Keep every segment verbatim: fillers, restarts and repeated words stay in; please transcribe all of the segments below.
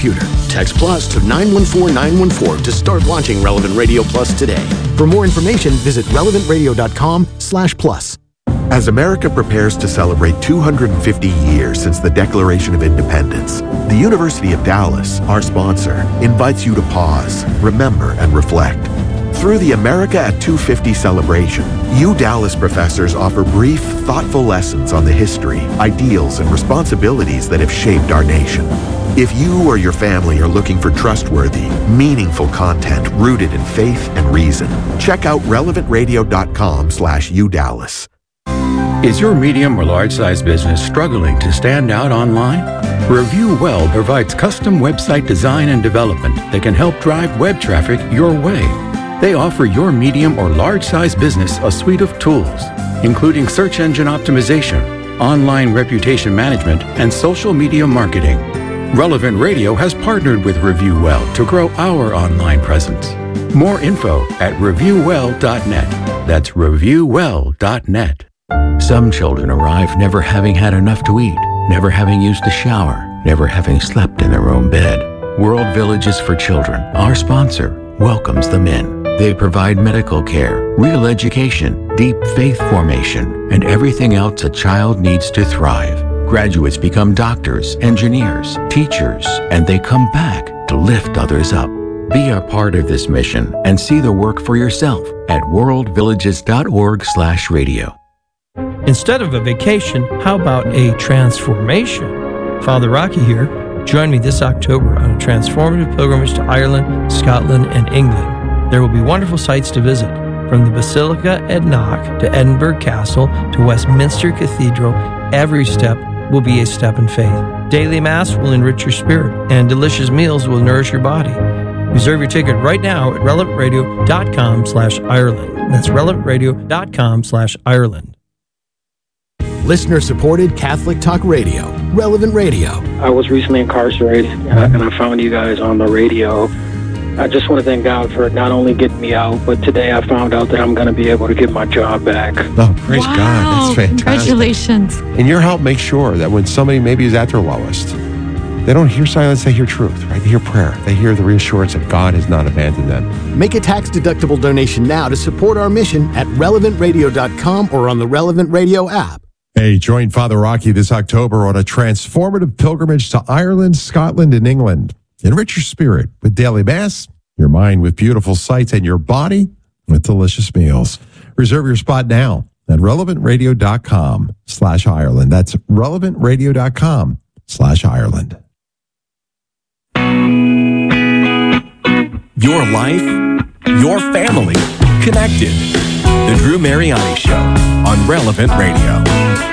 computer. Text PLUS to nine one four nine one four to start launching Relevant Radio Plus today. For more information, visit relevant radio dot com slash plus. As America prepares to celebrate two hundred fifty years since the Declaration of Independence, the University of Dallas, our sponsor, invites you to pause, remember, and reflect. Through the America at two fifty celebration, U Dallas professors offer brief, thoughtful lessons on the history, ideals, and responsibilities that have shaped our nation. If you or your family are looking for trustworthy, meaningful content rooted in faith and reason, check out relevant radio dot com slash U Dallas. Is your medium or large size business struggling to stand out online? Review Well provides custom website design and development that can help drive web traffic your way. They offer your medium or large size business a suite of tools, including search engine optimization, online reputation management, and social media marketing. Relevant Radio has partnered with Review Well to grow our online presence. More info at review well dot net. That's review well dot net. Some children arrive never having had enough to eat, never having used a shower, never having slept in their own bed. World Villages for Children, our sponsor, welcomes them in. They provide medical care, real education, deep faith formation, and everything else a child needs to thrive. Graduates become doctors, engineers, teachers, and they come back to lift others up. Be a part of this mission and see the work for yourself at world villages dot org slash radio. Instead of a vacation, how about a transformation? Father Rocky here. Join me this October on a transformative pilgrimage to Ireland, Scotland, and England. There will be wonderful sights to visit, from the Basilica at Knock to Edinburgh Castle to Westminster Cathedral. Every step will be a step in faith. Daily Mass will enrich your spirit, and delicious meals will nourish your body. Reserve your ticket right now at relevant radio dot com slash Ireland. That's relevant radio dot com slash Ireland. Listener-supported Catholic Talk Radio, Relevant Radio. I was recently incarcerated, and I found you guys on the radio. I just want to thank God for not only getting me out, but today I found out that I'm going to be able to get my job back. Oh, praise wow. God. That's fantastic. Congratulations. And your help makes sure that when somebody maybe is at their lowest, they don't hear silence, they hear truth, right? They hear prayer. They hear the reassurance that God has not abandoned them. Make a tax-deductible donation now to support our mission at relevant radio dot com or on the Relevant Radio app. Hey, join Father Rocky this October on a transformative pilgrimage to Ireland, Scotland, and England. Enrich your spirit with daily Mass, your mind with beautiful sights, and your body with delicious meals. Reserve your spot now at relevant radio dot com slash Ireland. That's relevant radio dot com slash Ireland. Your life, your family, connected. The Drew Mariani Show on Relevant Radio.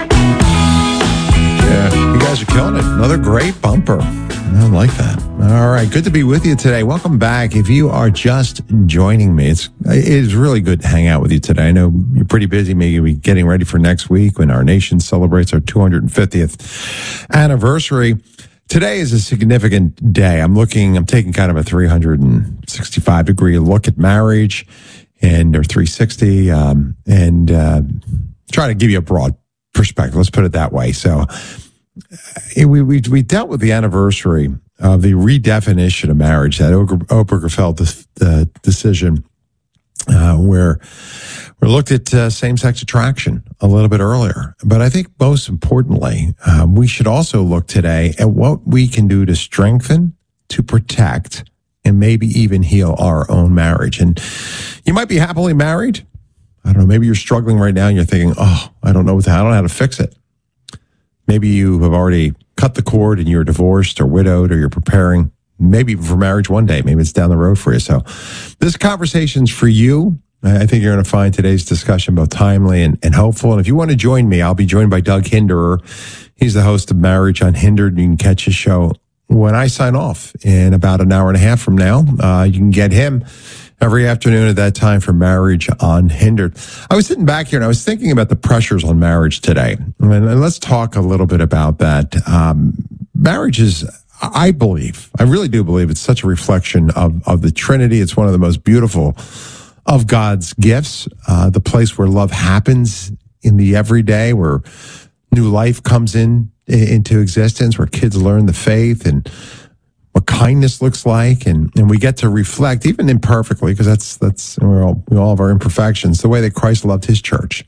Yeah, you guys are killing it. Another great bumper. I like that. All right, good to be with you today. Welcome back. If you are just joining me, it's it is really good to hang out with you today. I know you're pretty busy, maybe getting ready for next week when our nation celebrates our two hundred fiftieth anniversary. Today is a significant day. I'm looking, I'm taking kind of a three hundred sixty-five degree look at marriage, and or three sixty, um, and uh, try to give you a broad perspective. Let's put it that way. So we we we dealt with the anniversary of the redefinition of marriage, that Obergefell uh, decision, uh, where we looked at uh, same-sex attraction a little bit earlier. But I think most importantly, um, we should also look today at what we can do to strengthen, to protect, and maybe even heal our own marriage. And you might be happily married. I don't know, maybe you're struggling right now and you're thinking, oh, I don't know what the, I don't know how to fix it. Maybe you have already cut the cord and you're divorced or widowed, or you're preparing maybe for marriage one day. Maybe it's down the road for you. So this conversation's for you. I think you're going to find today's discussion both timely and, and helpful. And if you want to join me, I'll be joined by Doug Hinderer. He's the host of Marriage Unhindered. You can catch his show when I sign off in about an hour and a half from now. Uh, you can get him every afternoon at that time for Marriage Unhindered. I was sitting back here and I was thinking about the pressures on marriage today. And, and let's talk a little bit about that. Um, marriage is, I believe, I really do believe it's such a reflection of, of the Trinity. It's one of the most beautiful of God's gifts, uh, the place where love happens in the everyday, where new life comes in into existence, where kids learn the faith and what kindness looks like, and, and we get to reflect, even imperfectly, because that's that's we're all, we all have our imperfections, the way that Christ loved his church.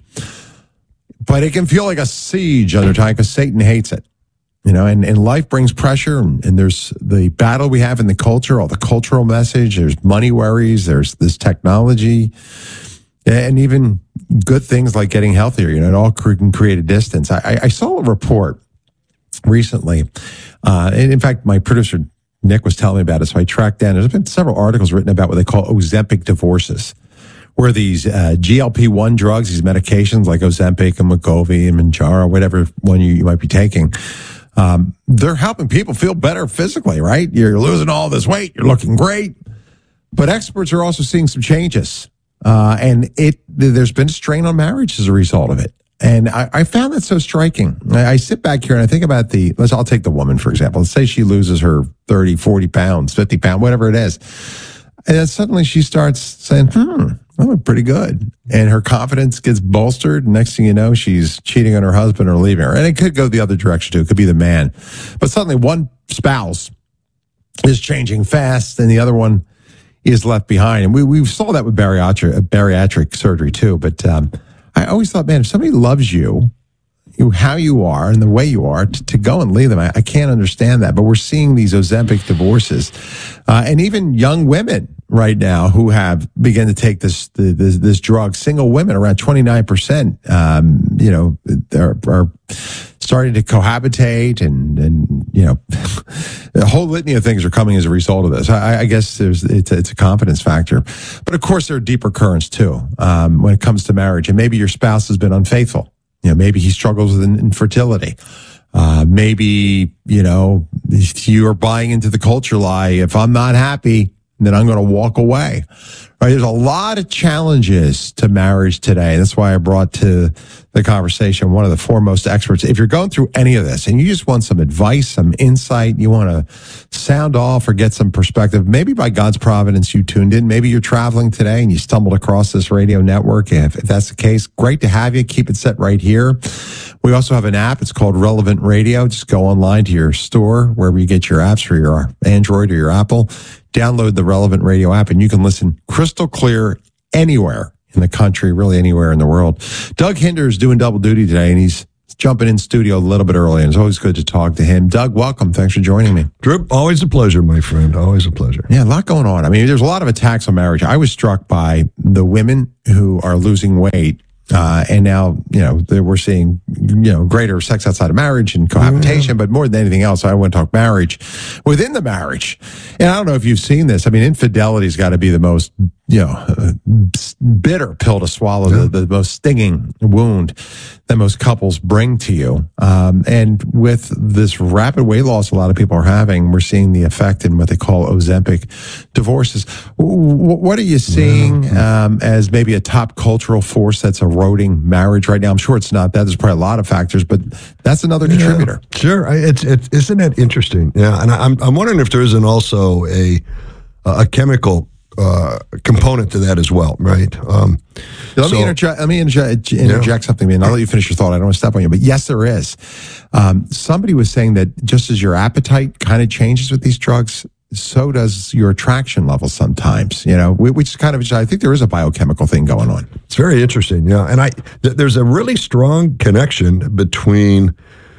But it can feel like a siege under time because Satan hates it. You know, and, and life brings pressure, and, and there's the battle we have in the culture, all the cultural message, there's money worries, there's this technology, and even good things like getting healthier. You know, it all can create a distance. I, I saw a report recently, uh, and in fact, my producer, Nick, was telling me about it, so I tracked down. There's been several articles written about what they call Ozempic divorces, where these uh, G L P one drugs, these medications like Ozempic and Wegovy and Mounjaro, whatever one you, you might be taking, um, they're helping people feel better physically, right? You're losing all this weight, you're looking great. But experts are also seeing some changes. Uh, and it there's been a strain on marriage as a result of it. And I, I found that so striking. I, I sit back here and I think about the, let's, I'll take the woman, for example. Let's say she loses her thirty, forty pounds, fifty pounds, whatever it is. And then suddenly she starts saying, hmm, I look pretty good. And her confidence gets bolstered. Next thing you know, she's cheating on her husband or leaving her. And it could go the other direction too. It could be the man. But suddenly one spouse is changing fast and the other one is left behind. And we, we saw that with bariatric, bariatric surgery too. But um, I always thought, man, if somebody loves you, you, how you are and the way you are, to, to go and leave them, I, I can't understand that. But we're seeing these Ozempic divorces, uh, and even young women right now who have begun to take this this, this drug. Single women, around twenty-nine percent, um, you know, are, are starting to cohabitate, and and you know, a whole litany of things are coming as a result of this. I, I guess there's it's a, it's a confidence factor, but of course there are deeper currents too um, when it comes to marriage. And maybe your spouse has been unfaithful. You know, maybe he struggles with infertility. Uh, maybe, you know, you're buying into the culture lie. If I'm not happy, then I'm going to walk away. Right? There's a lot of challenges to marriage today. That's why I brought to the conversation one of the foremost experts. If you're going through any of this and you just want some advice, some insight, you want to sound off or get some perspective, maybe by God's providence you tuned in. Maybe you're traveling today and you stumbled across this radio network. If, if that's the case, great to have you. Keep it set right here. We also have an app. It's called Relevant Radio. Just go online to your store, wherever you get your apps for your Android or your Apple. Download the Relevant Radio app, and you can listen crystal clear anywhere in the country, really anywhere in the world. Doug Hinder is doing double duty today, and he's jumping in studio a little bit early, and it's always good to talk to him. Doug, welcome. Thanks for joining me. Drew, always a pleasure, my friend. Always a pleasure. Yeah, a lot going on. I mean, there's a lot of attacks on marriage. I was struck by the women who are losing weight. Uh, and now, you know, we're seeing, you know, greater sex outside of marriage and cohabitation, but more than anything else, I want to talk marriage within the marriage. And I don't know if you've seen this. I mean, infidelity's got to be the most, you know, uh, bitter pill to swallow, yeah. the, the most stinging wound that most couples bring to you. Um, and with this rapid weight loss a lot of people are having, we're seeing the effect in what they call Ozempic divorces. W- what are you seeing um, as maybe a top cultural force that's eroding marriage right now? I'm sure it's not that. There's probably a lot of factors, but that's another contributor. Yeah, sure. It's, it's, isn't that interesting? Yeah. And I'm, I'm wondering if there isn't also a, a chemical Uh, component to that as well, right? Um, let, so, me interject, let me interject, interject yeah. something, and I'll let you finish your thought. I don't want to step on you, but yes, there is. Um, somebody was saying that just as your appetite kind of changes with these drugs, so does your attraction level sometimes, you know, which is kind of, I think there is a biochemical thing going on. It's very interesting, yeah. And I, th- there's a really strong connection between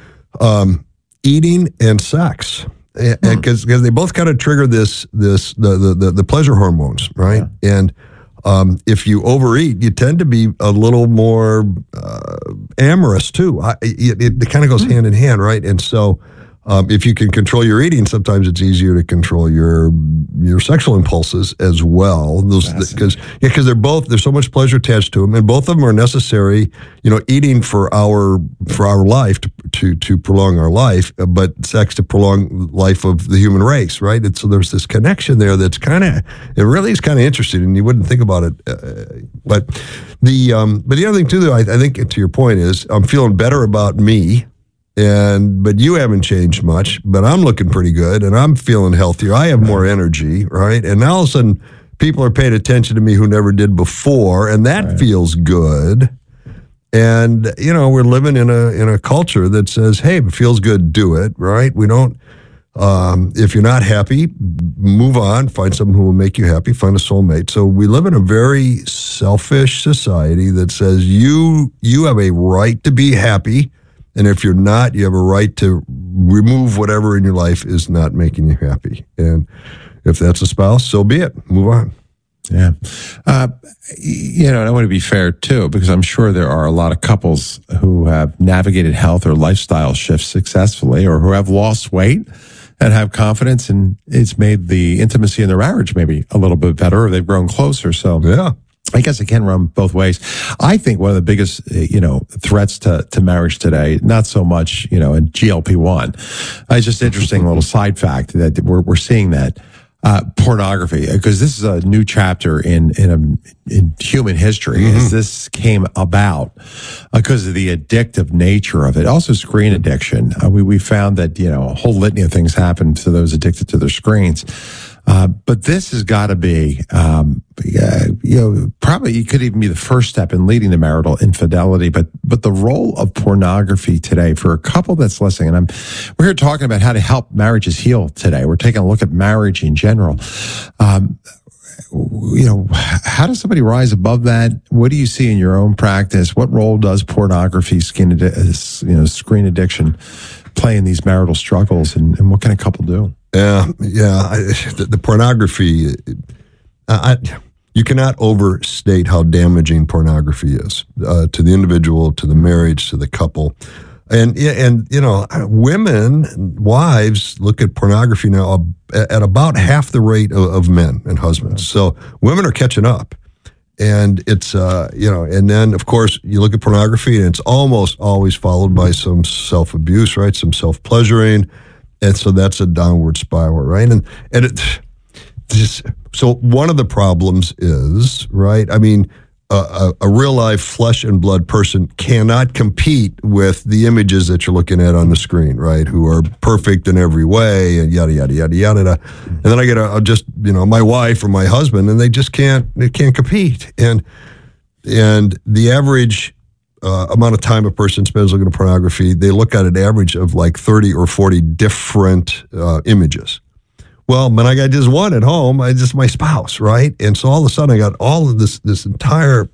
um, eating and sex. Because because they both kind of trigger this this the the the pleasure hormones, right? Yeah. And um, if you overeat, you tend to be a little more uh, amorous too. I, it, it kind of goes mm-hmm. hand in hand, right? And so um, if you can control your eating, sometimes it's easier to control your your sexual impulses as well. Those because yeah, because they're both there's so much pleasure attached to them, and both of them are necessary. You know, eating for our for our life to to to prolong our life, but sex to prolong life of the human race, right? And so there's this connection there that's kind of it really is kind of interesting, and you wouldn't think about it. Uh, but the um, but the other thing too, though, I, I think to your point is I'm feeling better about me. And but you haven't changed much, but I'm looking pretty good and I'm feeling healthier. I have more energy, right? And now all of a sudden people are paying attention to me who never did before, and that right. feels good. And you know, we're living in a in a culture that says, hey, if it feels good, do it, right? We don't Um, if you're not happy, move on, find someone who will make you happy, find a soulmate. So we live in a very selfish society that says you you have a right to be happy, and if you're not, you have a right to remove whatever in your life is not making you happy. And if that's a spouse, so be it. Move on. Yeah. Uh, you know, and I want to be fair too, because I'm sure there are a lot of couples who have navigated health or lifestyle shifts successfully, or who have lost weight and have confidence, and it's made the intimacy in their marriage maybe a little bit better, or they've grown closer. So yeah, I guess it can run both ways. I think one of the biggest, you know, threats to, to marriage today, not so much, you know, in G L P one. It's just interesting little side fact that we're, we're seeing that. Uh, pornography, because this is a new chapter in in, a, in human history. Mm-hmm. As this came about because of the addictive nature of it. Also, screen addiction. Uh, we we found that, you know, a whole litany of things happen to those addicted to their screens. Uh, but this has got to be, um, uh, you know, probably it could even be the first step in leading to marital infidelity. But but the role of pornography today for a couple that's listening, and I'm we're here talking about how to help marriages heal today. We're taking a look at marriage in general. Um, you know, how does somebody rise above that? What do you see in your own practice? What role does pornography, skin, addi- you know, screen addiction play in these marital struggles, and, and what can a couple do? Yeah, yeah. I, the, the pornography, I, I, you cannot overstate how damaging pornography is uh, to the individual, to the marriage, to the couple. And, and you know, women, wives look at pornography now at about half the rate of, of men and husbands. So women are catching up. And it's, uh, you know, and then, of course, you look at pornography and it's almost always followed by some self-abuse, right? Some self-pleasuring. And so that's a downward spiral, right? And and it just, so one of the problems is, right? I mean, a, a, a real life flesh and blood person cannot compete with the images that you're looking at on the screen, right? Who are perfect in every way and yada yada yada yada. yada. And then I get a, a just you know my wife or my husband, and they just can't they can't compete. And and the average Uh, amount of time a person spends looking at pornography, they look at an average of like thirty or forty different uh, images. Well, when I got just one at home, I just my spouse, right? And so all of a sudden I got all of this this entire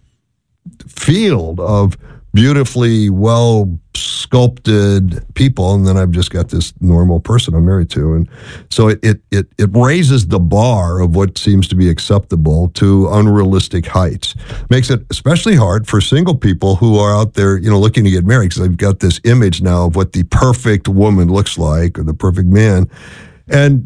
field of beautifully well sculpted people, and then I've just got this normal person I'm married to. And so it it it, it raises the bar of what seems to be acceptable to unrealistic heights. Makes it especially hard for single people who are out there, you know, looking to get married, because they've got this image now of what the perfect woman looks like or the perfect man. And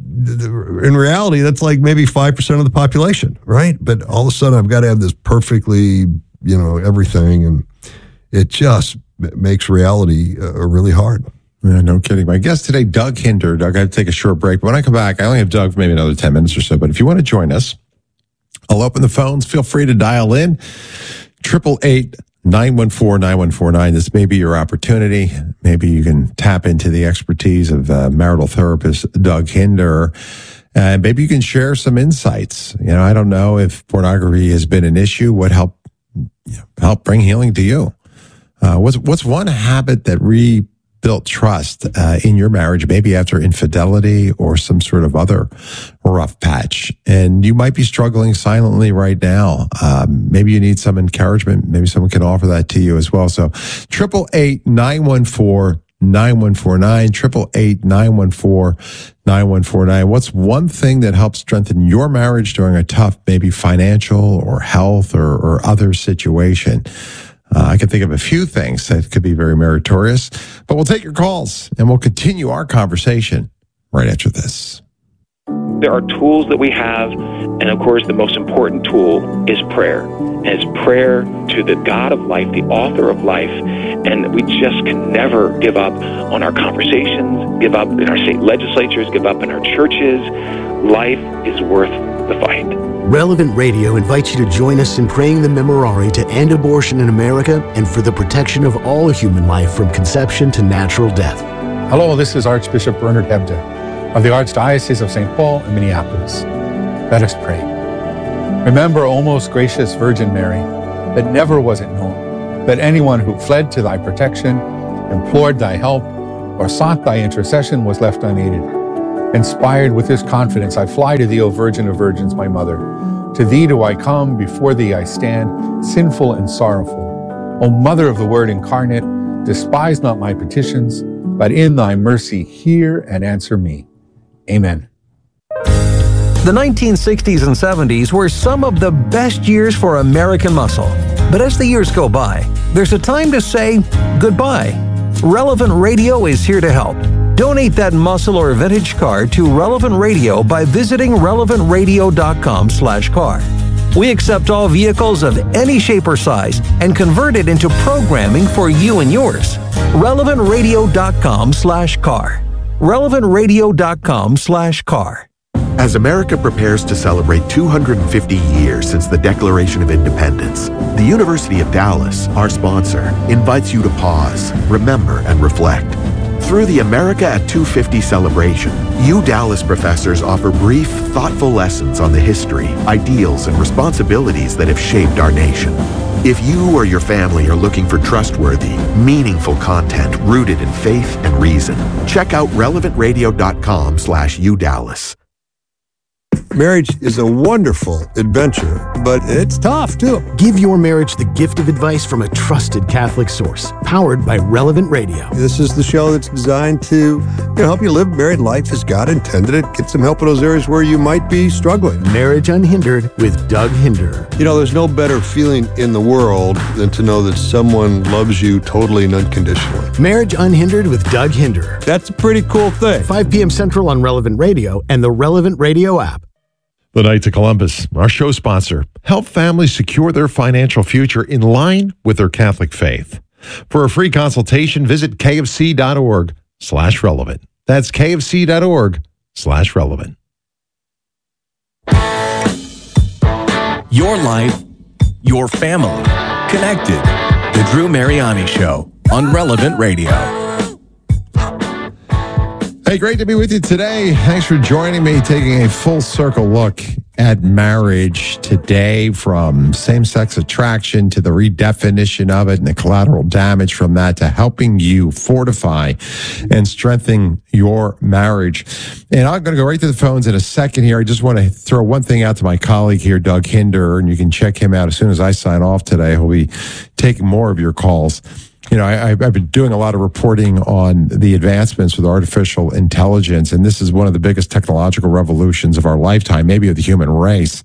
in reality, that's like maybe five percent of the population, right? But all of a sudden I've got to have this perfectly, you know, everything, and it just makes reality uh, really hard. Yeah, no kidding. My guest today, Doug Hinder. Doug, I have to take a short break. But when I come back, I only have Doug for maybe another ten minutes or so. But if you want to join us, I'll open the phones. Feel free to dial in. triple eight, nine one four, nine one four nine. This may be your opportunity. Maybe you can tap into the expertise of uh, marital therapist Doug Hinder. And maybe you can share some insights. You know, I don't know if pornography has been an issue. What help, you know, help bring healing to you? Uh, what's what's one habit that rebuilt trust uh, in your marriage, maybe after infidelity or some sort of other rough patch? And you might be struggling silently right now. Um, maybe you need some encouragement. Maybe someone can offer that to you as well. So triple eight, nine one four, nine one four nine, triple eight, nine one four, nine one four nine. What's one thing that helps strengthen your marriage during a tough, maybe financial or health or, or other situation? Uh, I can think of a few things that could be very meritorious, but we'll take your calls and we'll continue our conversation right after this. There are tools that we have, and of course the most important tool is prayer. And it's prayer to the God of life, the author of life, and we just can never give up on our conversations, give up in our state legislatures, give up in our churches. Life is worth the fight. Relevant Radio invites you to join us in praying the Memorare to end abortion in America and for the protection of all human life from conception to natural death. Hello, this is Archbishop Bernard Hebda of the Archdiocese of Saint Paul in Minneapolis. Let us pray. Remember, O most gracious Virgin Mary, that never was it known that anyone who fled to thy protection, implored thy help, or sought thy intercession was left unaided. Inspired with this confidence, I fly to thee, O Virgin of Virgins, my mother. To thee do I come, before thee I stand, sinful and sorrowful. O Mother of the Word incarnate, despise not my petitions, but in thy mercy hear and answer me. Amen. The nineteen sixties and seventies were some of the best years for American muscle. But as the years go by, there's a time to say goodbye. Relevant Radio is here to help. Donate that muscle or vintage car to Relevant Radio by visiting relevant radio dot com slash car. We accept all vehicles of any shape or size and convert it into programming for you and yours. relevant radio dot com slash car. relevant radio dot com slash car. As America prepares to celebrate two hundred fifty years since the Declaration of Independence, the University of Dallas, our sponsor, invites you to pause, remember, and reflect. Through the America at two fifty celebration, U Dallas professors offer brief, thoughtful lessons on the history, ideals, and responsibilities that have shaped our nation. If you or your family are looking for trustworthy, meaningful content rooted in faith and reason, check out relevant radio dot com slash U Dallas. Marriage is a wonderful adventure, but it's tough, too. Give your marriage the gift of advice from a trusted Catholic source, powered by Relevant Radio. This is the show that's designed to you know, help you live married life as God intended it, get some help in those areas where you might be struggling. Marriage Unhindered with Doug Hinder. You know, there's no better feeling in the world than to know that someone loves you totally and unconditionally. Marriage Unhindered with Doug Hinder. That's a pretty cool thing. five p.m. Central on Relevant Radio and the Relevant Radio app. The Knights of Columbus, our show sponsor, help families secure their financial future in line with their Catholic faith. For a free consultation, visit kfc.org slash relevant. That's kfc.org slash relevant. Your life, your family, connected. The Drew Mariani Show on Relevant Radio. Hey, great to be with you today. Thanks for joining me, taking a full circle look at marriage today, from same-sex attraction to the redefinition of it and the collateral damage from that, to helping you fortify and strengthen your marriage. And I'm going to go right to the phones in a second here. I just want to throw one thing out to my colleague here, Doug Hinder, and you can check him out as soon as I sign off today. He'll be taking more of your calls. You know, I, I've been doing a lot of reporting on the advancements with artificial intelligence, and this is one of the biggest technological revolutions of our lifetime, maybe of the human race.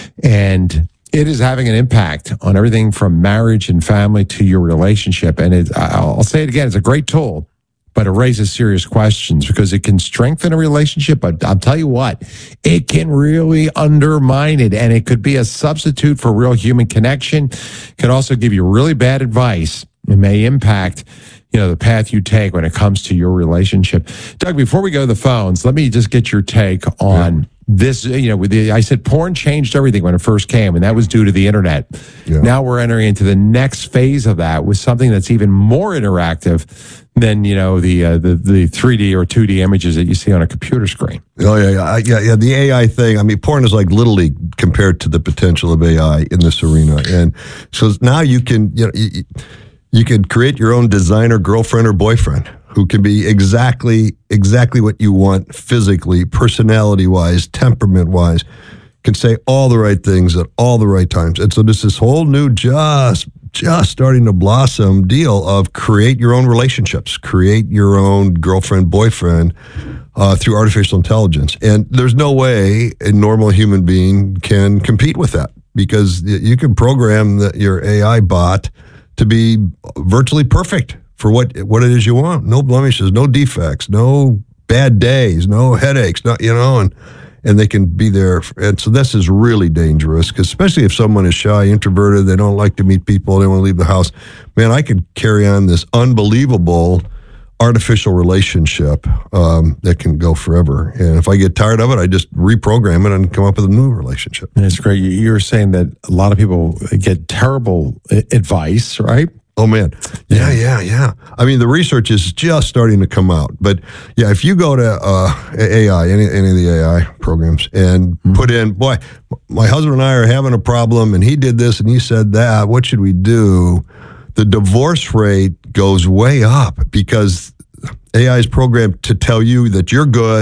And it is having an impact on everything from marriage and family to your relationship. And it, I'll say it again, it's a great tool, but it raises serious questions because it can strengthen a relationship, but I'll tell you what, it can really undermine it, and it could be a substitute for real human connection. It could also give you really bad advice. It may impact, you know, the path you take when it comes to your relationship. Doug, before we go to the phones, let me just get your take on yeah. this. You know, with the, I said porn changed everything when it first came, and that was due to the internet. Yeah. Now we're entering into the next phase of that with something that's even more interactive than, you know, the uh, the the three D or two D images that you see on a computer screen. Oh yeah, yeah, yeah, yeah. The A I thing. I mean, porn is like Little League compared to the potential of A I in this arena, and so now you can, you know. You, You can create your own designer girlfriend or boyfriend who can be exactly exactly what you want physically, personality-wise, temperament-wise, can say all the right things at all the right times. And so there's this whole new just, just starting to blossom deal of create your own relationships, create your own girlfriend, boyfriend uh, through artificial intelligence. And there's no way a normal human being can compete with that, because you can program the, your A I bot to be virtually perfect for what what it is you want. No blemishes, no defects, no bad days, no headaches, no, you know, and and they can be there. And so this is really dangerous, because especially if someone is shy, introverted, they don't like to meet people, they want to leave the house. Man, I could carry on this unbelievable artificial relationship um, that can go forever. And if I get tired of it, I just reprogram it and come up with a new relationship. And it's great. You're saying that a lot of people get terrible advice, right? Oh, man. Yeah, yeah, yeah. I mean, the research is just starting to come out. But, yeah, if you go to uh, A I, any, any of the A I programs, and mm-hmm. put in, boy, my husband and I are having a problem, and he did this, and he said that, what should we do? The divorce rate goes way up, because A I is programmed to tell you that you're good,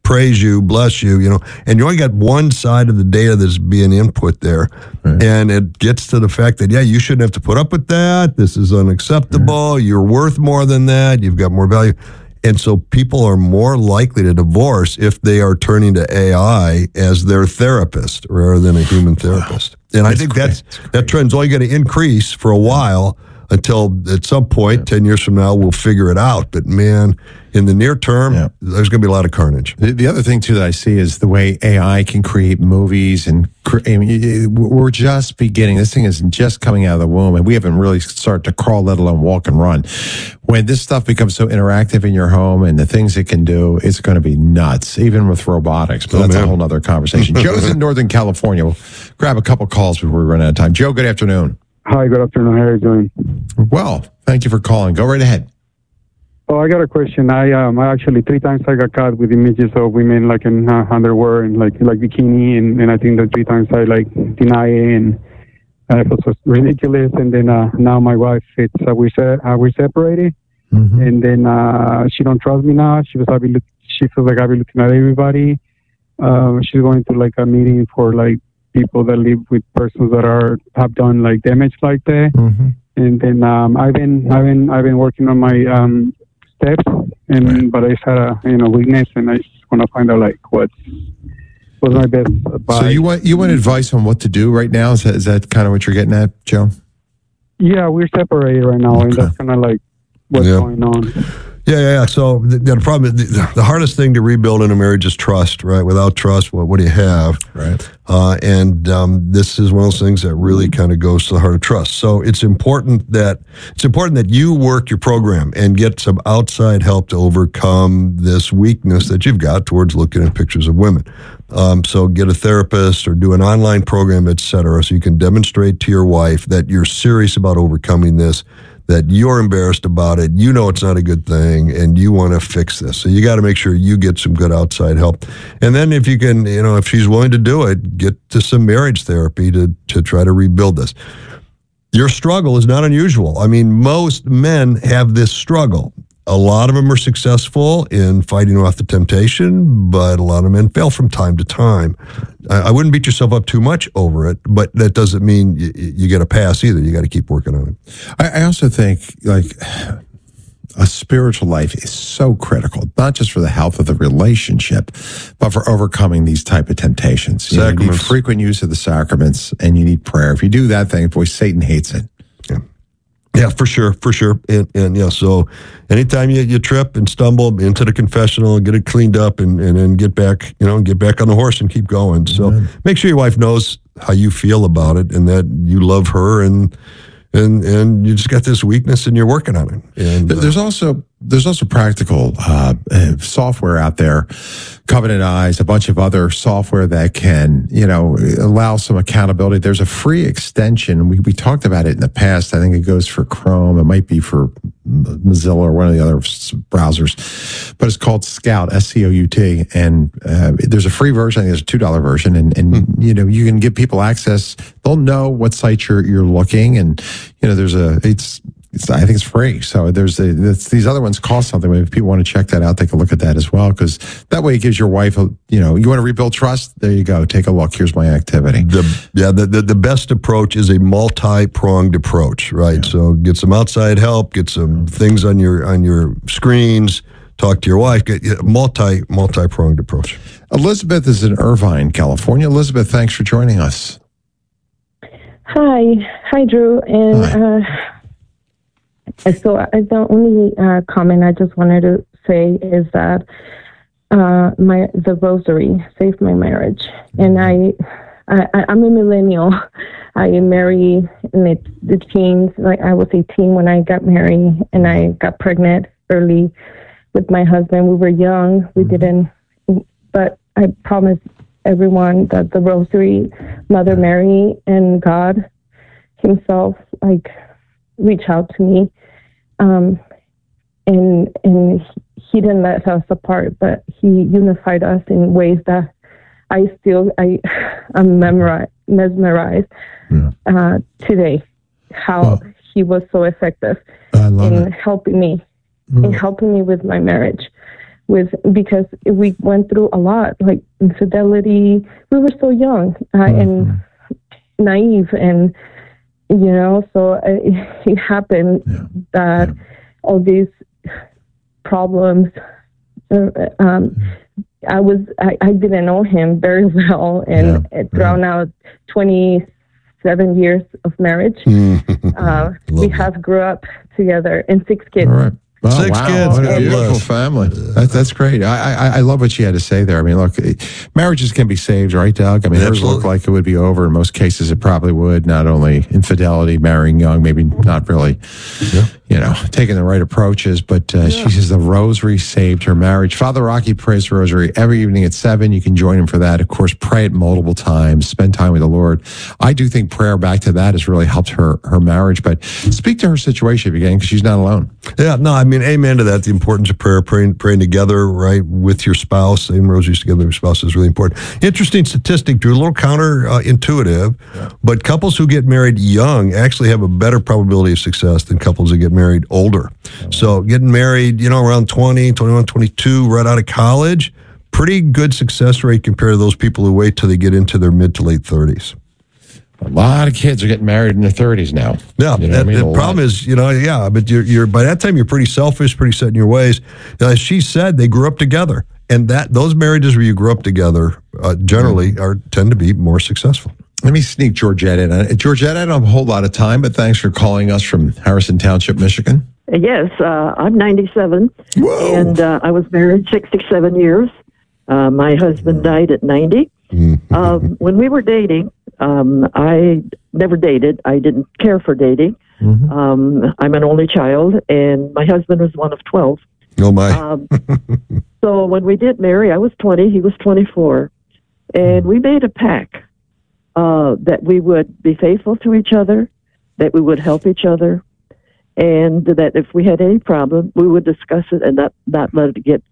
praise you, bless you, you know, and you only got one side of the data that's being input there. Right. And it gets to the fact that, yeah, you shouldn't have to put up with that. This is unacceptable. Right. You're worth more than that. You've got more value. And so people are more likely to divorce if they are turning to A I as their therapist rather than a human therapist. Wow. And that's I think great. that's that's that trend's only going to increase for a while until at some point, yeah. ten years from now, we'll figure it out. But man, in the near term, yeah. there's going to be a lot of carnage. The, the other thing, too, that I see is the way A I can create movies. And cre- I mean, we're just beginning. This thing is just coming out of the womb, and we haven't really started to crawl, let alone walk and run. When this stuff becomes so interactive in your home and the things it can do, it's going to be nuts, even with robotics. But oh, that's man. a whole other conversation. Joe's in Northern California. We'll grab a couple calls before we run out of time. Joe, good afternoon. Hi, good afternoon. How are you doing? Well, thank you for calling. Go right ahead. Oh, I got a question. I um, I actually three times I got caught with images of women like in uh, underwear and like like bikini, and, and I think that three times I like deny it, and uh, it was ridiculous. And then uh, now my wife, it's uh, we se- uh, we separated, mm-hmm. and then uh, she don't trust me now. She was happy. Look, she feels like I've been looking at everybody. Uh, she's going to like a meeting for like people that live with persons that are have done like damage like that. Mm-hmm. And then um, I've been I've been I've been working on my um, steps, and right. but I just had a you know weakness, and I just want to find out like what's what's my best advice. So you want you want advice on what to do right now? Is that is that kind of what you're getting at, Joe? Yeah, we're separated right now, okay. and that's kind of like what's yeah. going on. Yeah, yeah, yeah. So the, the problem, the, the hardest thing to rebuild in a marriage is trust, right? Without trust, what, what do you have? Right. Uh, and um, this is one of those things that really kind of goes to the heart of trust. So it's important that it's important that you work your program and get some outside help to overcome this weakness that you've got towards looking at pictures of women. Um, so get a therapist or do an online program, et cetera, so you can demonstrate to your wife that you're serious about overcoming this, that you're embarrassed about it, you know it's not a good thing, and you want to fix this. So you got to make sure you get some good outside help. And then if you can, you know, if she's willing to do it, get to some marriage therapy to, to try to rebuild this. Your struggle is not unusual. I mean, most men have this struggle. A lot of them are successful in fighting off the temptation, but a lot of men fail from time to time. I wouldn't beat yourself up too much over it, but that doesn't mean you, you get a pass either. You got to keep working on it. I, I also think, like, a spiritual life is so critical, not just for the health of the relationship, but for overcoming these type of temptations. You, know, you need frequent use of the sacraments, and you need prayer. If you do that thing, boy, Satan hates it. Yeah. Yeah, for sure, for sure. And, and yeah, so anytime you, you trip and stumble into the confessional, get it cleaned up and, and then get back, you know, get back on the horse and keep going. So Amen. Make sure your wife knows how you feel about it and that you love her and and and you just got this weakness and you're working on it. And uh, there's also there's also practical uh, software out there, Covenant Eyes, a bunch of other software that can, you know, allow some accountability. There's a free extension. We we talked about it in the past. I think it goes for Chrome. It might be for Mozilla or one of the other browsers, but it's called Scout, S C O U T. And uh, there's a free version. I think there's a two dollar version. And, and hmm. you know, you can give people access. They'll know what site you're, you're looking. And, you know, there's a, it's, It's, I think it's free. So there's a, these other ones cost something. If people want to check that out, take a look at that as well, because that way it gives your wife, a, you know, you want to rebuild trust? There you go. Take a look. Here's my activity. The, yeah, the, the, the best approach is a multi-pronged approach, right? Yeah. So get some outside help, get some things on your on your screens, talk to your wife, get multi, multi-pronged approach. Elizabeth is in Irvine, California. Elizabeth, thanks for joining us. Hi. Hi, Drew. And, Hi. uh, So uh, the only uh, comment I just wanted to say is that uh, my the rosary saved my marriage, and I, I I'm a millennial. I married in the, the teens. Like I was eighteen when I got married, and I got pregnant early with my husband. We were young. We didn't, but I promised everyone that the rosary, Mother Mary, and God Himself, like, reach out to me. Um, and and he didn't let us apart, but he unified us in ways that I still I I'm memorized, mesmerized yeah. uh, today. How well, he was so effective in it. helping me, mm. in helping me with my marriage. with, because we went through a lot, like infidelity. We were so young uh, mm-hmm. and naive, and you know, so uh, it happened yeah. that yeah. all these problems. Uh, um, I was I, I didn't know him very well, and yeah. throughout yeah. now twenty-seven years of marriage, uh, we have that. grew up together and six kids. All right. Oh, Six wow. kids. What a beautiful family. That, that's great. I, I I love what she had to say there. I mean, look, marriages can be saved, right, Doug? I mean, hers looked like it would be over. In most cases, it probably would. Not only infidelity, marrying young, maybe not really, yeah. you know, taking the right approaches, but uh, yeah. she says the rosary saved her marriage. Father Rocky prays the rosary every evening at seven. You can join him for that. Of course, pray it multiple times. Spend time with the Lord. I do think prayer back to that has really helped her her marriage. But speak to her situation again, because she's not alone. Yeah, no, I mean, amen to that. The importance of prayer, praying, praying together, right, with your spouse, saying rosaries together with your spouse is really important. Interesting statistic, Drew, a little counterintuitive, yeah. but couples who get married young actually have a better probability of success than couples that get married older. Oh. So getting married, you know, around twenty, twenty-one, twenty-two, right out of college, pretty good success rate compared to those people who wait till they get into their mid to late thirties. A lot of kids are getting married in their thirties now. Yeah, you know that, I mean? the problem is, you know, yeah, but you're, you're by that time you're pretty selfish, pretty set in your ways. As she said, they grew up together, and that those marriages where you grew up together uh, generally mm-hmm. are tend to be more successful. Let me sneak Georgette in. Uh, Georgette, I don't have a whole lot of time, but thanks for calling us from Harrison Township, Michigan. Yes, uh, I'm ninety-seven, Whoa. and uh, I was married sixty-seven years. Uh, my husband died at ninety. Mm-hmm. Um, when we were dating, um, I never dated. I didn't care for dating. Mm-hmm. Um, I'm an only child, and my husband was one of twelve. Oh, my. Um, so when we did marry, I was twenty, he was twenty-four, and we made a pact uh, that we would be faithful to each other, that we would help each other, and that if we had any problem, we would discuss it and not, not let it get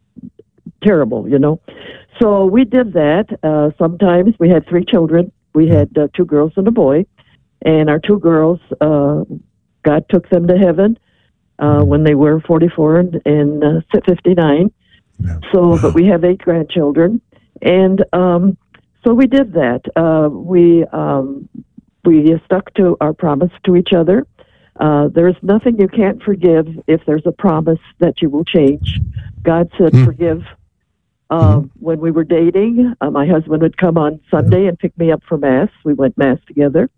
terrible, you know. So we did that. Uh, sometimes we had three children. We had uh, two girls and a boy. And our two girls, uh, God took them to heaven uh, when they were forty-four and, and uh, fifty-nine. Yeah. So, wow. But we have eight grandchildren. And um, so we did that. Uh, we um, we stuck to our promise to each other. Uh, there's nothing you can't forgive if there's a promise that you will change. God said, mm. forgive. Uh, mm-hmm. When we were dating, uh, my husband would come on Sunday and pick me up for Mass. We went Mass together.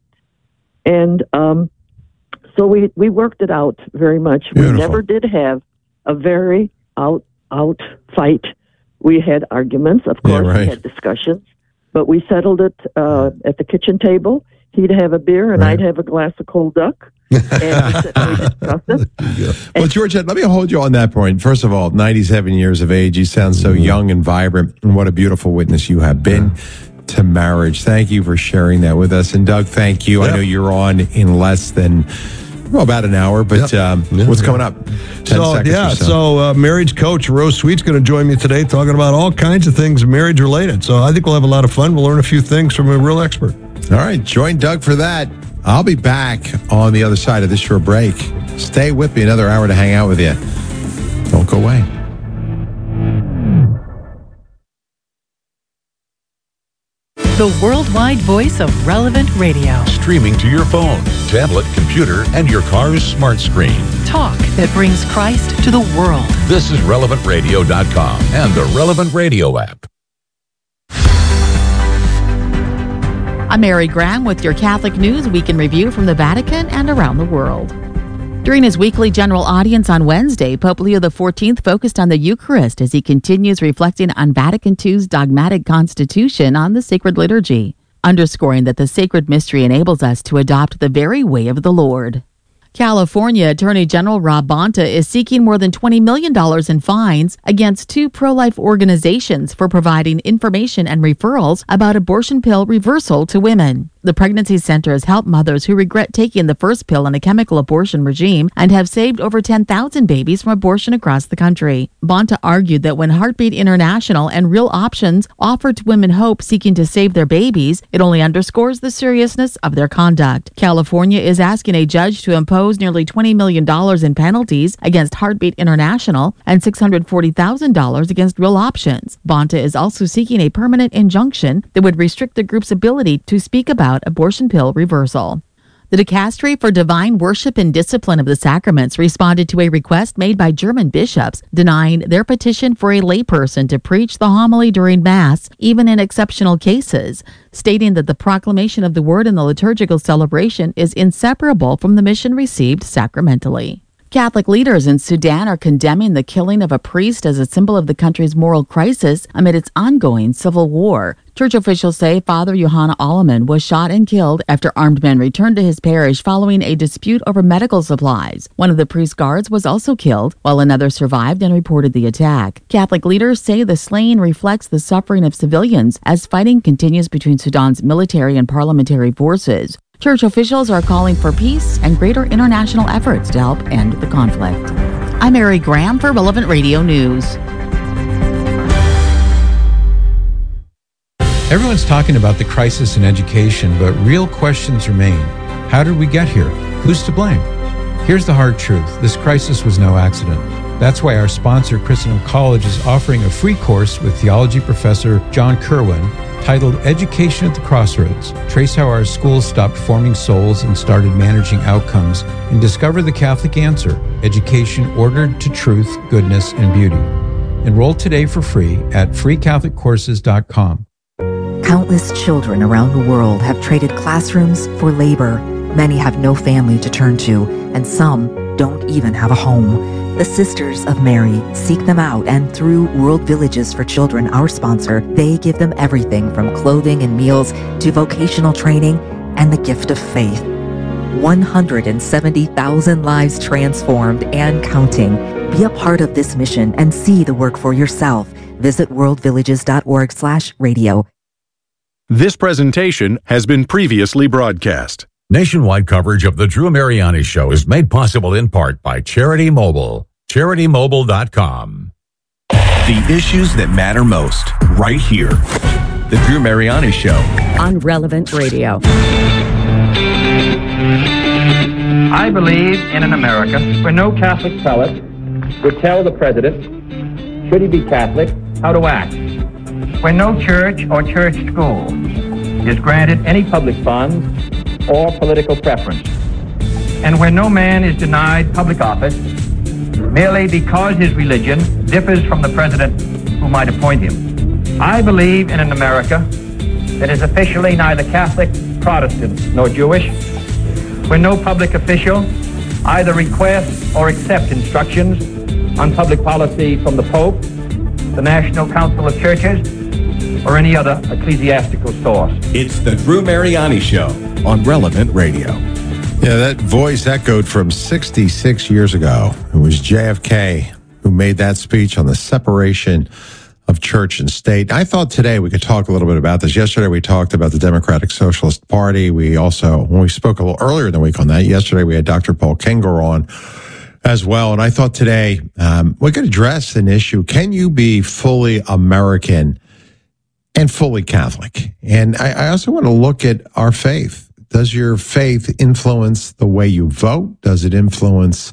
And um, so we, we worked it out very much. Beautiful. We never did have a very out out fight. We had arguments, of course, yeah, right. We had discussions, but we settled it uh, at the kitchen table. He'd have a beer, and right. I'd have a glass of cold duck. And we sit and we discuss it. Yeah. Well, Georgette, let me hold you on that point. First of all, ninety-seven years of age. You sound so mm-hmm. young and vibrant, and what a beautiful witness you have been yeah. to marriage. Thank you for sharing that with us. And Doug, thank you. Yep. I know you're on in less than well, about an hour, but yep. um, yep. what's coming up? So, yeah, so, so uh, marriage coach Rose Sweet's going to join me today talking about all kinds of things marriage related. So I think we'll have a lot of fun. We'll learn a few things from a real expert. All right, join Doug for that. I'll be back on the other side of this short break. Stay with me another hour to hang out with you. Don't go away. The worldwide voice of Relevant Radio. Streaming to your phone, tablet, computer, and your car's smart screen. Talk that brings Christ to the world. This is relevant radio dot com and the Relevant Radio app. I'm Mary Graham with your Catholic News Week in Review from the Vatican and around the world. During his weekly general audience on Wednesday, Pope Leo the fourteenth focused on the Eucharist as he continues reflecting on Vatican two's dogmatic constitution on the sacred liturgy, underscoring that the sacred mystery enables us to adopt the very way of the Lord. California Attorney General Rob Bonta is seeking more than twenty million dollars in fines against two pro-life organizations for providing information and referrals about abortion pill reversal to women. The Pregnancy Center has helped mothers who regret taking the first pill in a chemical abortion regime and have saved over ten thousand babies from abortion across the country. Bonta argued that when Heartbeat International and Real Options offer to women hope seeking to save their babies, it only underscores the seriousness of their conduct. California is asking a judge to impose nearly twenty million dollars in penalties against Heartbeat International and six hundred forty thousand dollars against Real Options. Bonta is also seeking a permanent injunction that would restrict the group's ability to speak about abortion pill reversal. The Dicastery for Divine Worship and Discipline of the Sacraments responded to a request made by German bishops denying their petition for a layperson to preach the homily during Mass, even in exceptional cases, stating that the proclamation of the word in the liturgical celebration is inseparable from the mission received sacramentally. Catholic leaders in Sudan are condemning the killing of a priest as a symbol of the country's moral crisis amid its ongoing civil war. Church officials say Father Yohanna Alleman was shot and killed after armed men returned to his parish following a dispute over medical supplies. One of the priest's guards was also killed, while another survived and reported the attack. Catholic leaders say the slaying reflects the suffering of civilians as fighting continues between Sudan's military and parliamentary forces. Church officials are calling for peace and greater international efforts to help end the conflict. I'm Mary Graham for Relevant Radio News. Everyone's talking about the crisis in education, but real questions remain. How did we get here? Who's to blame? Here's the hard truth. This crisis was no accident. That's why our sponsor, Christendom College, is offering a free course with theology professor John Kerwin titled Education at the Crossroads. Trace how our schools stopped forming souls and started managing outcomes, and discover the Catholic answer, education ordered to truth, goodness, and beauty. Enroll today for free at free catholic courses dot com. Countless children around the world have traded classrooms for labor. Many have no family to turn to, and some don't even have a home. The Sisters of Mary seek them out, and through World Villages for Children, our sponsor, they give them everything from clothing and meals to vocational training and the gift of faith. one hundred seventy thousand lives transformed and counting. Be a part of this mission and see the work for yourself. Visit world villages dot org slash radio. This presentation has been previously broadcast. Nationwide coverage of the Drew Mariani Show is made possible in part by Charity Mobile. charity mobile dot com. The issues that matter most, right here. The Drew Mariani Show. On Relevant Radio. I believe in an America where no Catholic prelate would tell the president, should he be Catholic, how to act. Where no church or church school is granted any public funds or political preference, and where no man is denied public office merely because his religion differs from the president who might appoint him. I believe in an America that is officially neither Catholic, Protestant, nor Jewish, where no public official either requests or accepts instructions on public policy from the Pope, the National Council of Churches, or any other ecclesiastical source. It's the Drew Mariani Show on Relevant Radio. Yeah, that voice echoed from sixty-six years ago. It was J F K who made that speech on the separation of church and state. I thought today we could talk a little bit about this. Yesterday we talked about the Democratic Socialist Party. We also, when we spoke a little earlier in the week on that, yesterday we had Doctor Paul Kengor on as well. And I thought today um, we could address an issue. Can you be fully American and fully Catholic? And I, I also want to look at our faith. Does your faith influence the way you vote? Does it influence,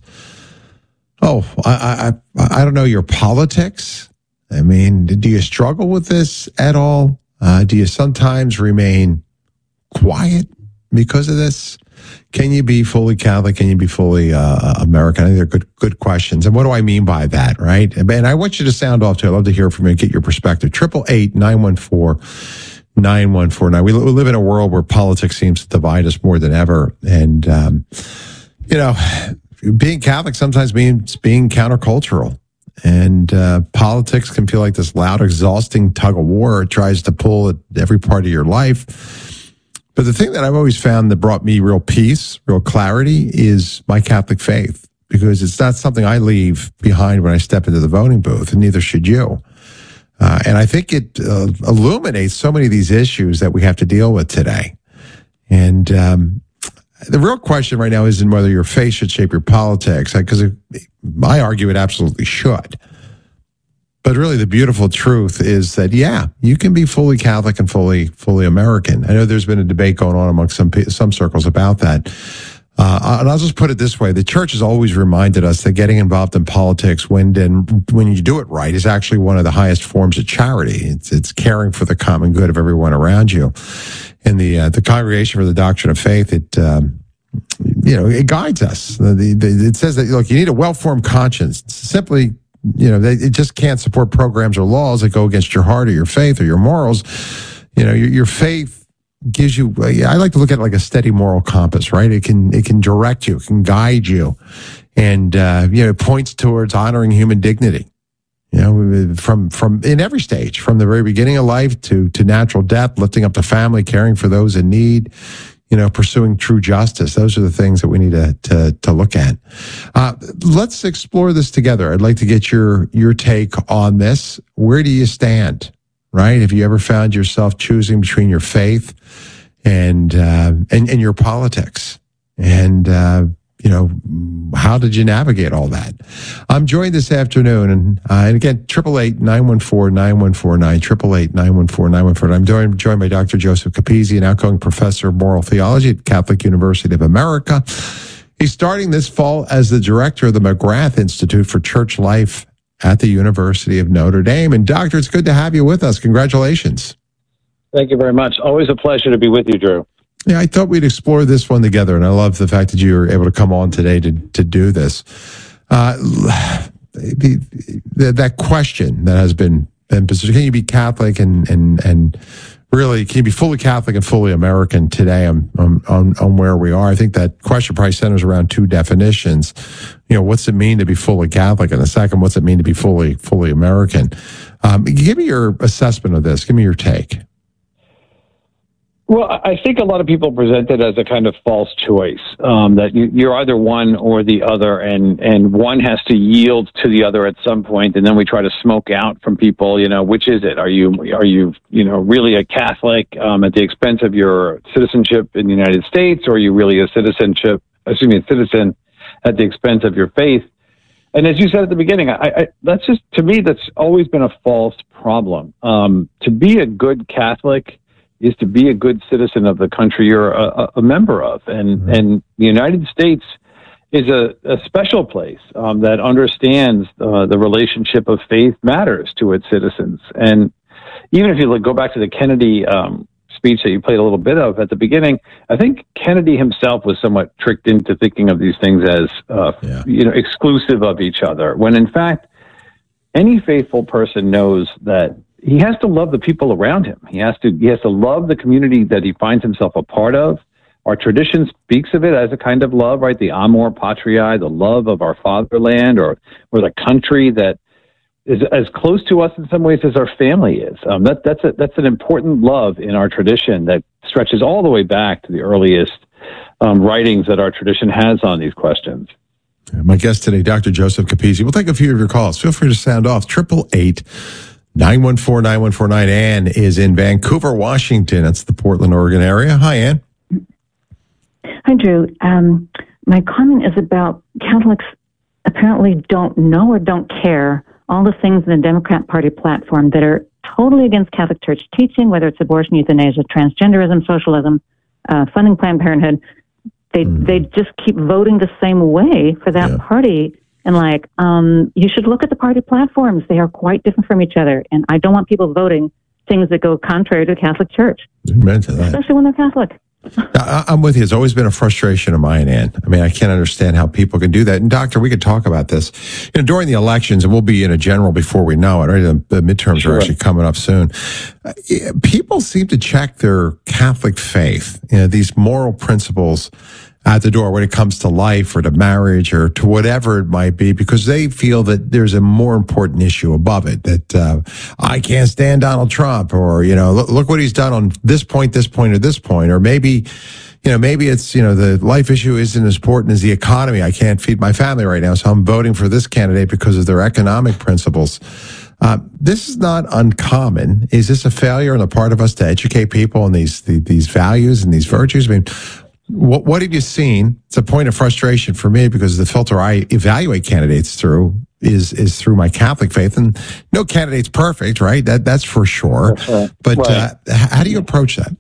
oh, I, I, I don't know, your politics? I mean, do you struggle with this at all? Uh, do you sometimes remain quiet because of this? Can you be fully Catholic? Can you be fully uh, American? I think they're good, good questions. And what do I mean by that, right? And I want you to sound off too. I'd love to hear from you, get your perspective. Triple eight nine one four nine one four nine. We live in a world where politics seems to divide us more than ever, and um, you know, being Catholic sometimes means being countercultural. And uh, politics can feel like this loud, exhausting tug of war. It tries to pull at every part of your life. But the thing that I've always found that brought me real peace, real clarity, is my Catholic faith, because it's not something I leave behind when I step into the voting booth, and neither should you. Uh, and I think it uh, illuminates so many of these issues that we have to deal with today. And um, the real question right now isn't whether your faith should shape your politics, because I argue it absolutely should. But really, the beautiful truth is that, yeah, you can be fully Catholic and fully fully American. I know there's been a debate going on among some some circles about that. Uh, and I'll just put it this way. The church has always reminded us that getting involved in politics, when when you do it right, is actually one of the highest forms of charity. It's, it's caring for the common good of everyone around you. In the uh, the Congregation for the Doctrine of Faith, it um, you know it guides us. The, the, it says that, look, you need a well-formed conscience. Simply, you know, they, it just can't support programs or laws that go against your heart or your faith or your morals. You know, your, your faith gives you, I like to look at it like a steady moral compass, right? It can, it can direct you, it can guide you. And, uh, you know, it points towards honoring human dignity, you know, from, from in every stage, from the very beginning of life to, to natural death, lifting up the family, caring for those in need, you know, pursuing true justice. Those are the things that we need to, to, to look at. Uh, let's explore this together. I'd like to get your, your take on this. Where do you stand? Right? Have you ever found yourself choosing between your faith and uh, and, and your politics? And, uh, you know, how did you navigate all that? I'm joined this afternoon, and, uh, and again, eight eight eight, nine one four, nine one four nine, eight eight eight, nine one four, nine one four nine. I'm joined, joined by Doctor Joseph Capizzi, an outgoing professor of moral theology at Catholic University of America. He's starting this fall as the director of the McGrath Institute for Church Life at the University of Notre Dame. And Doctor, it's good to have you with us. Congratulations. Thank you very much. Always a pleasure to be with you, Drew. Yeah, I thought we'd explore this one together, and I love the fact that you were able to come on today to to do this. Uh, the, the, that question that has been, been positioned, can you be Catholic and and and really, can you be fully Catholic and fully American today on, on, on where we are? I think that question probably centers around two definitions. You know, what's it mean to be fully Catholic? And the second, what's it mean to be fully, fully American? Um, give me your assessment of this. Give me your take. Well, I think a lot of people present it as a kind of false choice, um, that you, you're either one or the other, and, and one has to yield to the other at some point, and then we try to smoke out from people, you know, which is it? Are you, are you, you know, really a Catholic um, at the expense of your citizenship in the United States, or are you really a citizenship, excuse me, a citizen at the expense of your faith? And as you said at the beginning, I, I, that's just, to me, that's always been a false problem. Um, to be a good Catholic is to be a good citizen of the country you're a, a member of. And, mm-hmm. and the United States is a, a special place um, that understands uh, the relationship of faith matters to its citizens. And even if you look, go back to the Kennedy um, speech that you played a little bit of at the beginning, I think Kennedy himself was somewhat tricked into thinking of these things as uh, yeah. you know, exclusive of each other, when in fact, any faithful person knows that he has to love the people around him. He has to, he has to love the community that he finds himself a part of. Our tradition speaks of it as a kind of love, right? The amor patriae, the love of our fatherland, or, or the country that is as close to us in some ways as our family is. Um, that, that's a, that's an important love in our tradition that stretches all the way back to the earliest um, writings that our tradition has on these questions. My guest today, Doctor Joseph Capizzi. We'll take a few of your calls. Feel free to sound off. Triple eight. nine one four, nine one four nine. Ann is in Vancouver, Washington. That's the Portland, Oregon area. Hi, Ann. Hi, Drew. Um, my comment is about Catholics apparently don't know or don't care all the things in the Democrat Party platform that are totally against Catholic Church teaching, whether it's abortion, euthanasia, transgenderism, socialism, uh, funding Planned Parenthood. They, mm. they just keep voting the same way for that yeah. party. And like, um, you should look at the party platforms. They are quite different from each other. And I don't want people voting things that go contrary to the Catholic Church. Amen to that. Especially when they're Catholic. I, I'm with you. It's always been a frustration of mine, Ann. I mean, I can't understand how people can do that. And Doctor, we could talk about this. You know, during the elections, and we'll be in a general before we know it, right? The, the midterms sure. are actually coming up soon. Uh, people seem to check their Catholic faith, you know, these moral principles at the door when it comes to life or to marriage or to whatever it might be, because they feel that there's a more important issue above it, that uh, I can't stand Donald Trump, or, you know, look, look what he's done on this point, this point, or this point, or maybe, you know, maybe it's, you know, the life issue isn't as important as the economy. I can't feed my family right now, so I'm voting for this candidate because of their economic principles. Uh, this is not uncommon. Is this a failure on the part of us to educate people on these the, these values and these virtues? I mean, what, what have you seen? It's a point of frustration for me because the filter I evaluate candidates through is is through my Catholic faith, and no candidate's perfect, right? That that's for sure. That's right. But Right. uh, how do you approach that?